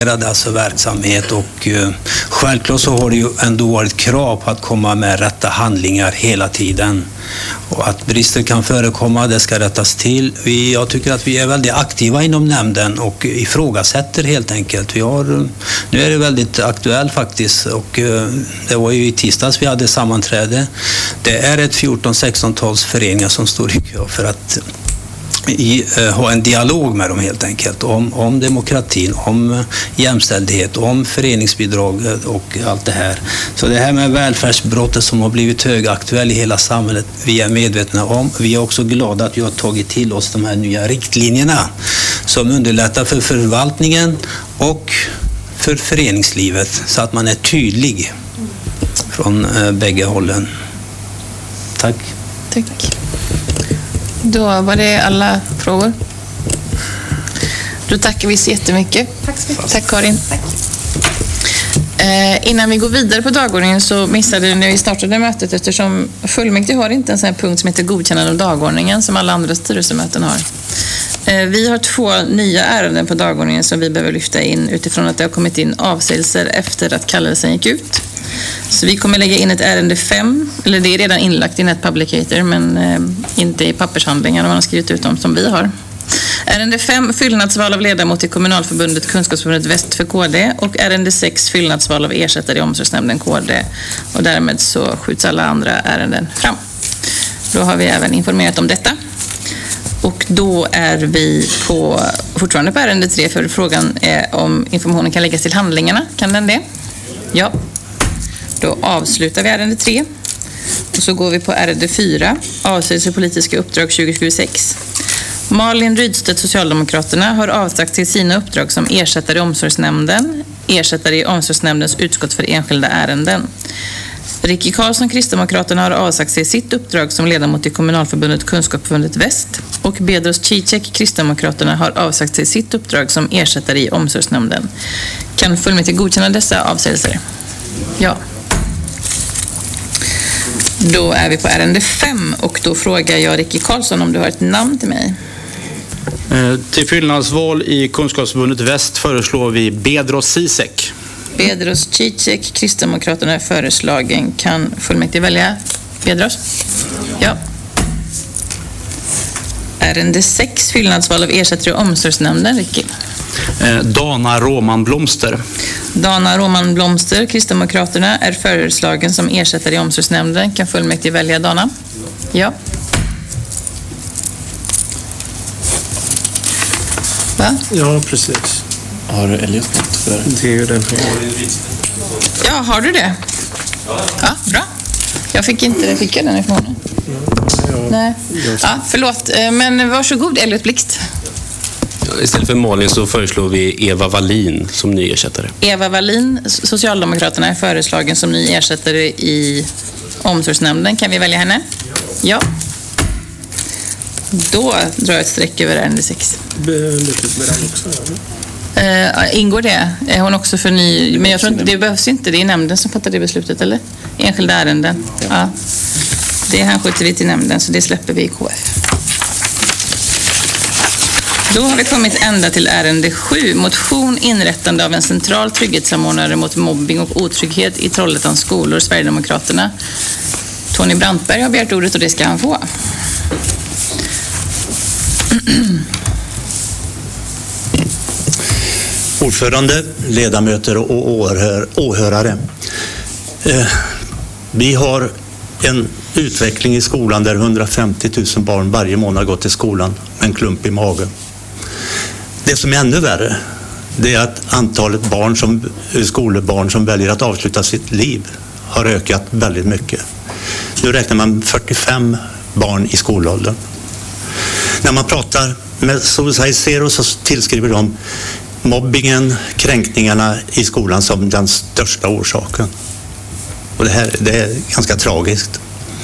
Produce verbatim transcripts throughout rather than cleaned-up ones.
Alltså verksamhet och uh, självklart så har det ju ändå varit krav på att komma med rätta handlingar hela tiden och att brister kan förekomma, det ska rättas till. Vi, jag tycker att vi är väldigt aktiva inom nämnden och ifrågasätter helt enkelt. Vi har, nu är det väldigt aktuellt faktiskt och uh, det var ju i tisdags vi hade sammanträde. Det är ett fjorton sexton-tals föreningar som står i kö för att I, uh, ha en dialog med dem helt enkelt om, om demokratin, om jämställdhet, om föreningsbidrag och allt det här. Så det här med välfärdsbrottet som har blivit högaktuell i hela samhället, vi är medvetna om. Vi är också glada att vi har tagit till oss de här nya riktlinjerna som underlättar för förvaltningen och för föreningslivet så att man är tydlig från uh, bägge hållen. Tack. Tack. Då var det alla frågor. Då tackar vi så jättemycket. Tack så mycket. Tack Karin. Tack. Eh, innan vi går vidare på dagordningen så missade vi när vi startade mötet eftersom fullmäktige har inte en sån här punkt som heter godkännande av dagordningen som alla andra styrelsemöten har. Eh, vi har två nya ärenden på dagordningen som vi behöver lyfta in utifrån att det har kommit in avsägelser efter att kallelsen gick ut. Så vi kommer lägga in ett ärende fem, eller det är redan inlagt i NetPublicator men eh, inte i pappershandlingar man har skrivit ut dem som vi har. Ärende fem, fyllnadsval av ledamot i kommunalförbundet Kunskapsförbundet Väst för K D och ärende sex, fyllnadsval av ersättare i omsorgsnämnden K D och därmed så skjuts alla andra ärenden fram. Då har vi även informerat om detta. Och då är vi på, fortfarande på ärende tre för frågan är om informationen kan läggas till handlingarna. Kan den det? Ja. Då avslutar vi ärende tre och så går vi på ärende fyra, avsägelse politiska uppdrag tjugo tjugosex. Malin Rydstedt, Socialdemokraterna, har avsagt till sina uppdrag som ersättare i omsorgsnämnden, ersättare i omsorgsnämndens utskott för enskilda ärenden. Ricky Karlsson, Kristdemokraterna, har avsagt sig sitt uppdrag som ledamot i kommunalförbundet Kunskapsförbundet Väst och Bedros Cicek, Kristdemokraterna, har avsagt sig sitt uppdrag som ersättare i omsorgsnämnden. Kan fullmäktige godkänna dessa avsägelser? Ja. Då är vi på ärende fem och då frågar jag Ricky Karlsson om du har ett namn till mig. Eh, till fyllnadsval i Kunskapsförbundet Väst föreslår vi Bedros Cicek. Bedros Cicek, Kristdemokraterna är föreslagen. Kan fullmäktige välja Bedros? Ja. Ärende sex, fyllnadsval av ersättare i omsorgsnämnden, Ricky. Eh, Dana Roman Blomster. Dana Roman Blomster, Kristdemokraterna, är föreslagen som ersättare i omsorgsnämnden. Kan fullmäktige välja Dana? Ja. Va? Ja, precis. Har du Elliot något för det? Det är ju den. Ja, har du det? Ja, bra. Jag fick inte det. Fick jag den ifrån? Ja, Nej. Ja, förlåt. Men varsågod, Elliot Blixt. Istället för Malin så föreslår vi Eva Wallin som ny ersättare. Eva Wallin, Socialdemokraterna, är föreslagen som ny ersättare i omsorgsnämnden. Kan vi välja henne? Ja. Då drar jag ett streck över ärende sex. Uh, ingår det? Är hon också för ny? Men jag tror inte, det behövs inte. Det är nämnden som fattar det beslutet, eller? Enskilda ärenden. Ja. Ja. Det hänskjuter vi till nämnden, så det släpper vi i K F. Då har vi kommit ända till ärende sju. Motion inrättande av en central trygghetssamordnare mot mobbing och otrygghet i Trollhättans skolor, Sverigedemokraterna. Tony Brantberg har begärt ordet och det ska han få. Ordförande, ledamöter och åhör, åhörare. Eh, vi har en utveckling i skolan där hundrafemtio tusen barn varje månad går till skolan med en klump i magen. Det som är ännu värre, det är att antalet barn som, skolbarn som väljer att avsluta sitt liv har ökat väldigt mycket. Nu räknar man fyrtiofem barn i skolåldern. När man pratar med Suicide Zero så tillskriver de mobbingen, kränkningarna i skolan som den största orsaken. Och det här det är ganska tragiskt.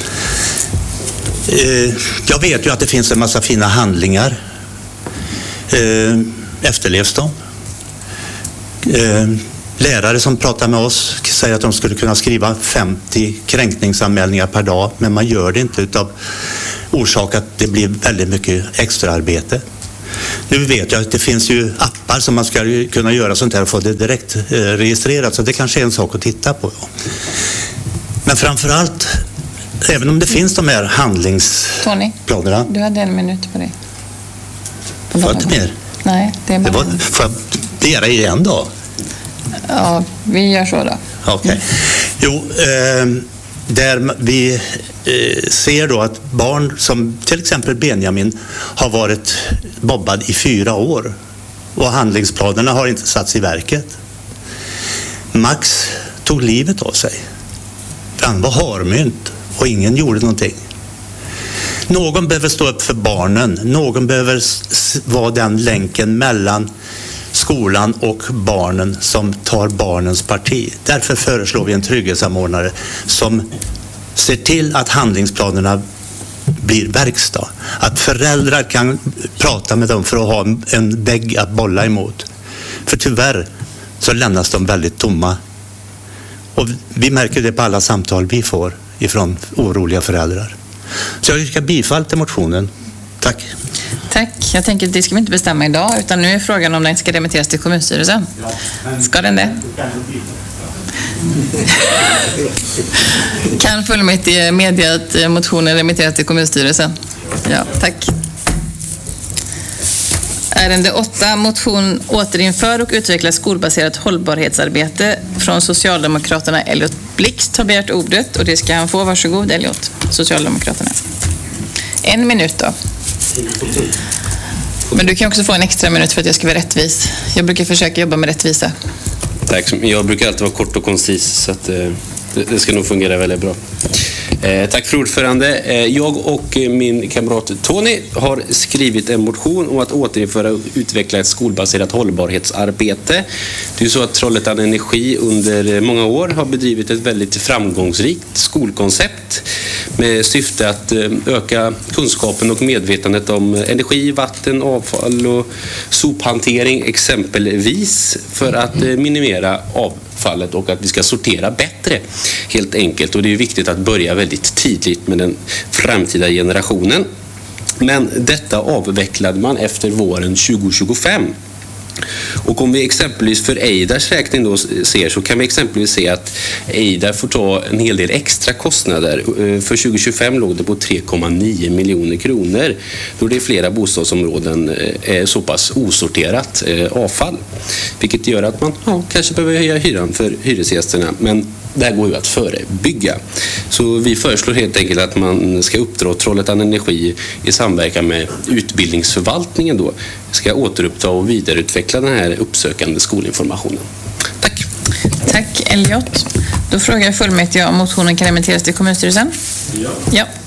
Eh, jag vet ju att det finns en massa fina handlingar. Eh, efterlevs de? Eh, lärare som pratar med oss säger att de skulle kunna skriva femtio kränkningsanmälningar per dag, men man gör det inte utav orsak att det blir väldigt mycket extra arbete. Nu vet jag att det finns ju appar som man ska kunna göra sånt här och få det direkt eh, registrerat, så det kanske är en sak att titta på. Ja. Men framförallt, även om det finns de här handlingsplanerna... Tony, du hade en minut på dig. Får jag inte mer? Nej, det är bara... Det var, får jag begära igen då? Ja, vi gör så då. Okej. Okay. Jo, eh, där vi eh, ser då att barn som till exempel Benjamin har varit mobbad i fyra år och handlingsplanerna har inte satts i verket. Max tog livet av sig. Han var harmynt och ingen gjorde någonting. Någon behöver stå upp för barnen. Någon behöver vara den länken mellan skolan och barnen som tar barnens parti. Därför föreslår vi en trygghetssamordnare som ser till att handlingsplanerna blir verkstad. Att föräldrar kan prata med dem för att ha en vägg att bolla emot. För tyvärr så lämnas de väldigt tomma. Och vi märker det på alla samtal vi får ifrån oroliga föräldrar. Så jag yrkar bifall till motionen. Tack. Tack. Jag tänker att det ska vi inte bestämma idag, utan nu är frågan om den ska remitteras till kommunstyrelsen. Ska den det? Kan fullmäktige medge att motionen remitteras till kommunstyrelsen? Ja, tack. Ärende åtta, motion återinför och utveckla skolbaserat hållbarhetsarbete från Socialdemokraterna. Elliot Blixt har begärt ordet och det ska han få. Varsågod Elliot, Socialdemokraterna. En minut då. Men du kan också få en extra minut för att jag ska vara rättvis. Jag brukar försöka jobba med rättvisa. Tack. Jag brukar alltid vara kort och koncis, så att, eh, det ska nog fungera väldigt bra. Eh, tack för ordförande. Eh, jag och min kamrat Tony har skrivit en motion om att återinföra och utveckla ett skolbaserat hållbarhetsarbete. Det är ju så att Trollhättan Energi under många år har bedrivit ett väldigt framgångsrikt skolkoncept med syfte att öka kunskapen och medvetandet om energi, vatten, avfall och sophantering exempelvis, för att minimera avfallet och att vi ska sortera bättre helt enkelt. Och det är viktigt att börja väldigt tidigt med den framtida generationen. Men detta avvecklade man efter våren tjugo tjugofem. Och om vi exempelvis för Eidars räkning då ser, så kan vi exempelvis se att Eidar får ta en hel del extra kostnader. För tjugo tjugofem låg det på tre komma nio miljoner kronor, då det är flera bostadsområden är så pass osorterat avfall. Vilket gör att man ja, kanske behöver höja hyran för hyresgästerna, men det här går ju att förebygga. Så vi föreslår helt enkelt att man ska uppdra åt Trollhättan Energi i samverkan med utbildningsförvaltningen då ska återuppta och vidareutveckla den här uppsökande skolinformationen. Tack. Tack Elliot. Då frågar jag fullmäktige om motionen kan remitteras till kommunstyrelsen. Ja. Ja.